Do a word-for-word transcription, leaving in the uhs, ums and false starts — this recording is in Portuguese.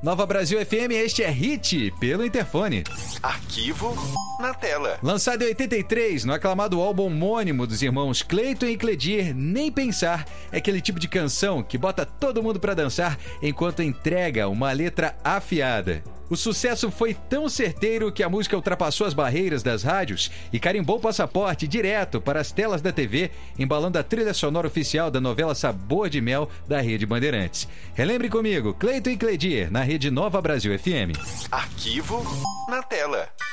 Nova Brasil F M, este é Hit pelo interfone. Arquivo na tela. Lançado em oitenta e três, no aclamado álbum homônimo dos irmãos Cleiton e Cledir, Nem Pensar é aquele tipo de canção que bota todo mundo pra dançar enquanto entrega uma letra afiada. O sucesso foi tão certeiro que a música ultrapassou as barreiras das rádios e carimbou o passaporte direto para as telas da T V, embalando a trilha sonora oficial da novela Sabor de Mel da Rede Bandeirantes. Relembre comigo, Cleiton e Cledir, na Rede Nova Brasil F M. Arquivo na tela.